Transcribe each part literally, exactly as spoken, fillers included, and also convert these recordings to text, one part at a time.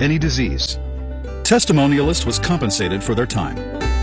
any disease. Testimonialist was compensated for their time.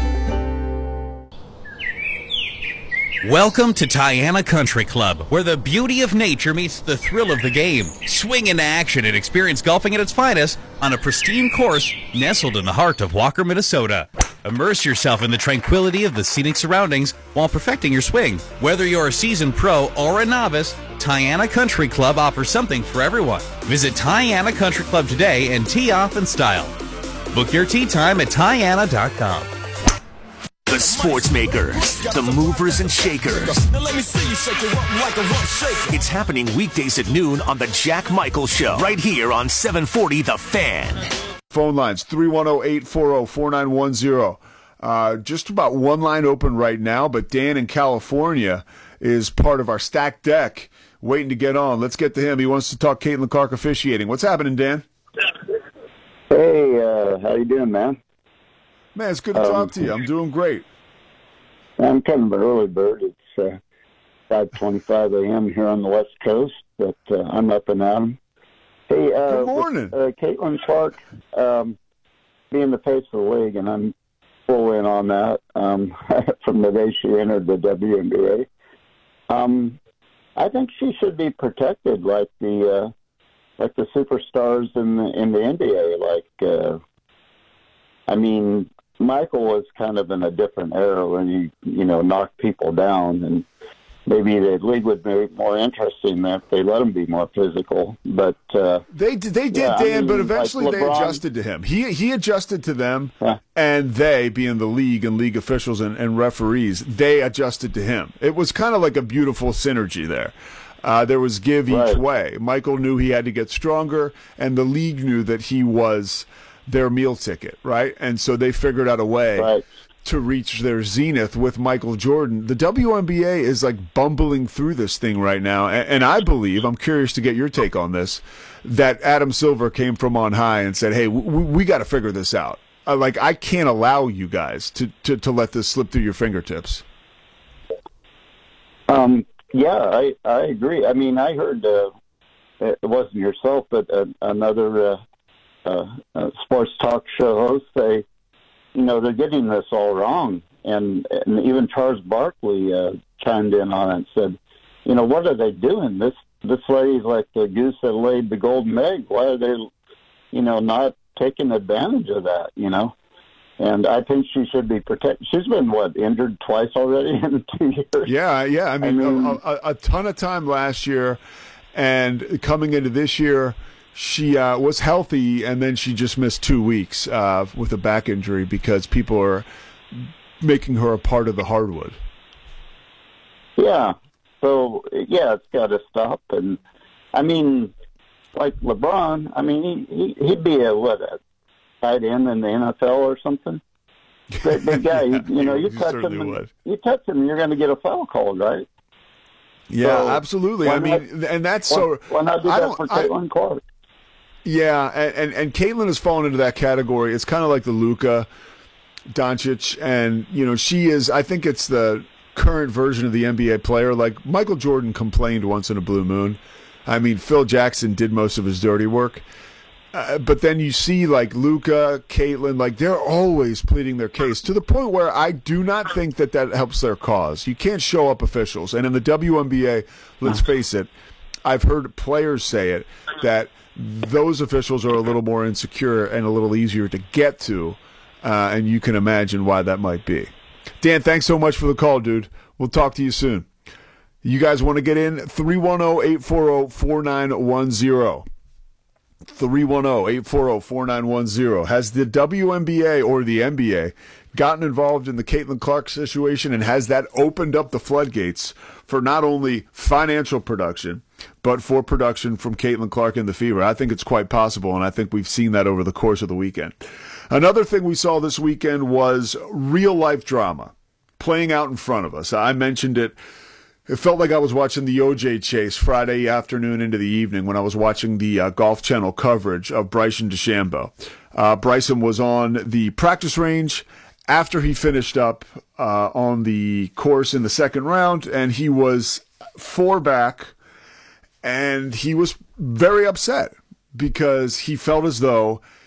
Welcome to Tiana Country Club, where the beauty of nature meets the thrill of the game. Swing into action and experience golfing at its finest on a pristine course nestled in the heart of Walker, Minnesota. Immerse yourself in the tranquility of the scenic surroundings while perfecting your swing. Whether you're a seasoned pro or a novice, Tiana Country Club offers something for everyone. Visit Tiana Country Club today and tee off in style. Book your tee time at Tiana dot com. The sports makers, the movers and shakers. Now let me see you shake it up like a rump shaker. It's happening weekdays at noon on the Jack Michael Show, right here on seven forty The Fan. Phone lines, three one zero, eight four zero, four nine one zero. Uh, just about one line open right now, but Dan in California is part of our stacked deck, waiting to get on. Let's get to him. He wants to talk Caitlin Clark officiating. What's happening, Dan? Hey, uh, how you doing, man? Man, it's good to um, talk to you. I'm doing great. I'm kind of an early bird. It's uh, five twenty-five a.m. here on the West Coast, but uh, I'm up and at 'em. Hey, uh, good morning. With, uh, Caitlin Clark um, being the face of the league, and I'm full in on that um, from the day she entered the W N B A. Um, I think she should be protected like the uh, like the superstars in the in the N B A. Like, uh, I mean, Michael was kind of in a different era when he, you know, knocked people down, and maybe the league would be more interesting if they let him be more physical. But uh, they did, they did, yeah, Dan. I mean, but eventually like they LeBron, adjusted to him. He he adjusted to them, yeah. and they, being the league and league officials and, and referees, they adjusted to him. It was kind of like a beautiful synergy there. Uh, there was give right. each way. Michael knew he had to get stronger, and the league knew that he was their meal ticket, right? And so they figured out a way right. to reach their zenith with Michael Jordan. The W N B A is like bumbling through this thing right now, and, and I believe, I'm curious to get your take on this, that Adam Silver came from on high and said, hey, we, we got to figure this out. Uh, like, I can't allow you guys to, to, to let this slip through your fingertips. Um, yeah, I, I agree. I mean, I heard, uh, it wasn't yourself, but uh, another uh, uh, uh, sports talk show host say, you know, they're getting this all wrong. And, and even Charles Barkley uh, chimed in on it and said, you know, what are they doing? This this lady's like the goose that laid the golden egg. Why are they, you know, not taking advantage of that, you know? And I think she should be protected. She's been, what, injured twice already in two years? Yeah, yeah. I mean, I mean a, a, a ton of time last year, and coming into this year, she uh, was healthy, and then she just missed two weeks uh, with a back injury because people are making her a part of the hardwood. Yeah. So, yeah, it's got to stop. And, I mean, like LeBron, I mean, he, he, he'd be a, what, a tight end in the N F L or something. Great big guy. yeah, you, you know, you he touch him, and, would. you touch him, you're going to get a foul called, right? Yeah, so, absolutely. I mean, not, and that's why, so. Why not do I that for I, Caitlin Clark? Yeah, and, and, and Caitlin has fallen into that category. It's kind of like the Luka Doncic, and, you know, she is, I think it's the current version of the N B A player. Like, Michael Jordan complained once in a blue moon. I mean, Phil Jackson did most of his dirty work. Uh, but then you see, like, Luka, Caitlin, like, they're always pleading their case to the point where I do not think that that helps their cause. You can't show up officials. And in the W N B A, let's face it, I've heard players say it, that those officials are a little more insecure and a little easier to get to, uh, and you can imagine why that might be. Dan, thanks so much for the call, dude. We'll talk to you soon. You guys want to get in? three one zero, eight four zero, four nine one zero. three one zero, eight four zero, four nine one zero. Has the W N B A or the N B A gotten involved in the Caitlin Clark situation, and has that opened up the floodgates for not only financial production, but for production from Caitlin Clark and the Fever? I think it's quite possible, and I think we've seen that over the course of the weekend. Another thing we saw this weekend was real-life drama playing out in front of us. I mentioned it. It felt like I was watching the O J chase Friday afternoon into the evening when I was watching the uh, Golf Channel coverage of Bryson DeChambeau. Uh, Bryson was on the practice range after he finished up uh, on the course in the second round, and he was four back, and he was very upset because he felt as though